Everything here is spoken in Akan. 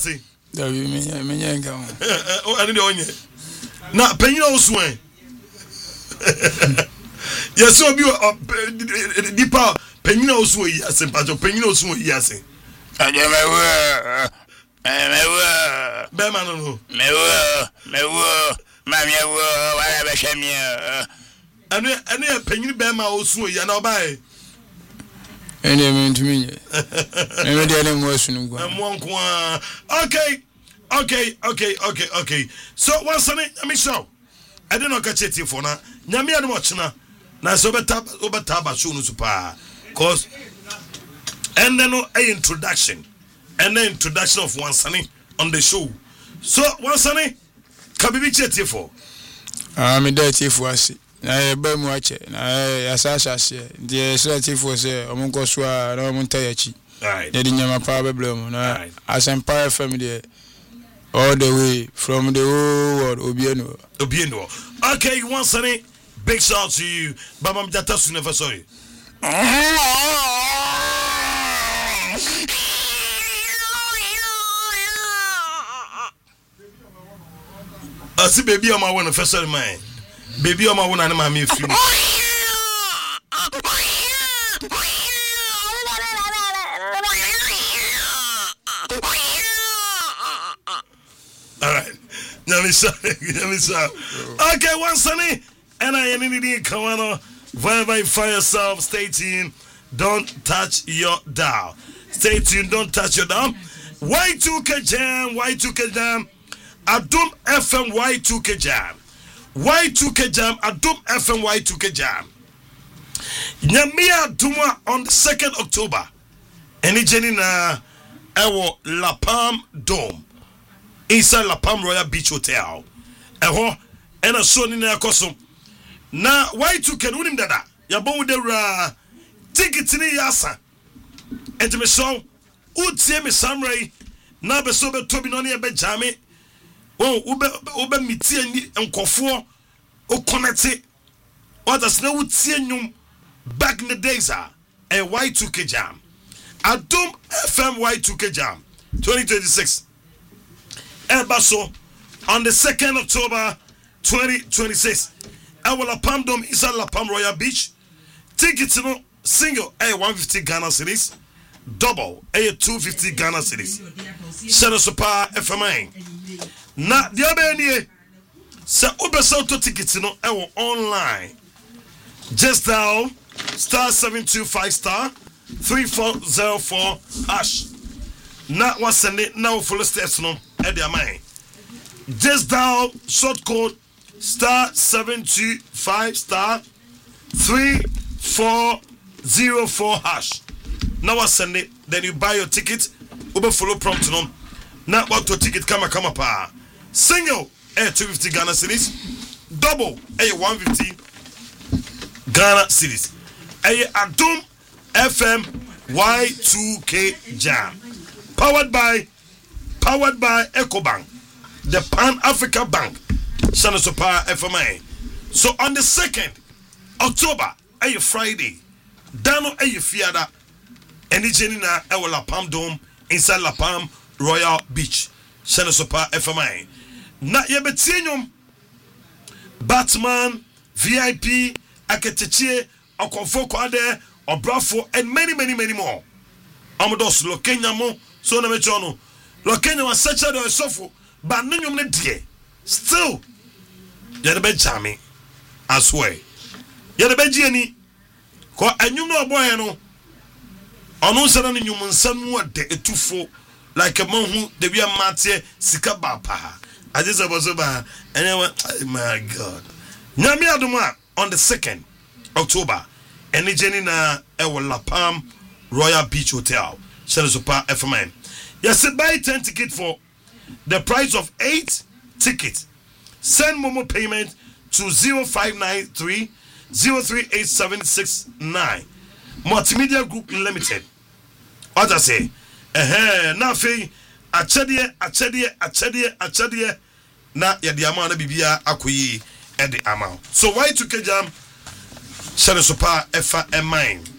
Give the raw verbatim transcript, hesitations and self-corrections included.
say? Da we me me nyenga ho. Eh, ani de onye. Na penyina osuan. Yes, so be deeper penyina osuan yi ase, pacho penyina osuan yi ase. Aje me wo. Eh me wo. Be man no. Me wo, me wo. Ma me wo, wa be hwe me. Ani ani penyina be ma osuan yi na obae. Ene me ntumi nye. Me de ne mo asunu kwa. Mo nko a. Okay. Okay, okay, okay, okay. So what's on it? I mean so. I don't know catch it for na. Nyame anu ochna. Na so beta obeta ba show no super. Cause and then no a introduction. And then introduction of one sunny on the show. So one sunny can be chat for. Ah me dey chat for ase. Na e ba mu ache. Na ya sa sha se. Dey so chat for say o mun ko so a na mun tayachi. Right. Dey nyama pa problem na Asempa F M dey all the way from the whole world Obieno. Obieno. Okay, one sunny. Big shout out to you. Baba Mjata su never sorry. I see baby on my one first sorry man. Baby on my one and my me free. All right. Let me say, let me say. Okay, one sunny. And I need come on. Wherever you find yourself, stay tuned. Don't touch your dial. Stay tuned. Don't touch your dial. Y two K Jam. Y two K Jam. Adum F M Y two K Jam. Y two K Jam. Adum F M Y two K Jam. Nyamia Duma on the second of October. Any jenny na ewo La Palm Dome. Inside La Palm Royal Beach Hotel. Eho. And a son in a costume. Na Y two K unim dada. Ya bon de ra ticket ni yasa. Enti me so utie me samrai na be so be tobi no ne be jame. Oh ube ube mitie ni enkofo o connect. Others na utie nyum back in the days ah a Y two K Jam. Adum F M Y two K Jam twenty twenty-six. Eba so on the second of October twenty twenty-six. I will La Palm Dome inside La Palm Royal Beach. Tickets no single a one fifty Ghana cedis, double a two fifty Ghana cedis. Send us a par F M A. Na the other se ubesa to tickets no e online. Just dial star seven two five star three four zero four hash. Na one send it now follow steps no e dey mine. Just dial short code star seven two five star three four zero four hash. Now I send it. Then you buy your ticket. Uber follow prompt no. Now what to ticket come come up. Single a two fifty Ghana cedis, double a one fifty Ghana cedis. A Adum F M Y two K Jam. Powered by powered by EcoBank, the Pan Africa Bank. Shanasopa F M A. So on the second October, a Friday, Dano a Fiada, and Jenina a La Palm Dome inside La Palm Royal Beach. Shanasopa F M A. Na yebetinyum Batman, V I P, Aketeche, Okonfo Kwade, Obrafo, and many, many, many more. Amados Lokenya mo, so na mechono. Lokenya was such a sofo, but no ne die. Still. Yede be jami aswe yede be jieni ko anyum no boy no onu sera no nyum nsam ode etufo like a man who the we mate sika ba pa ajese boso ba anyway my god nyame adoma on the second October eni jeni na e wo La Palm Royal Beach Hotel Shanasopa F M N. Yes, buy ten tickets for the price of eight tickets. Send Momo payment to zero five nine three zero three eight seven six nine. Multimedia Group Limited. What I say? Eh, na fe achedie achedie achedie achedie na ya di amount na bibia akoyi e di amount. So Y two K Jam Shanasopa F M N.